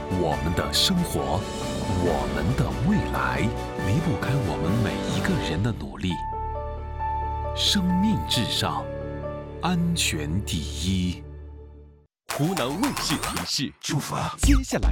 我们的生活，我们的未来，离不开我们每一个人的努力。生命至上，安全第一。 湖南卫视提示： 出发。 接下来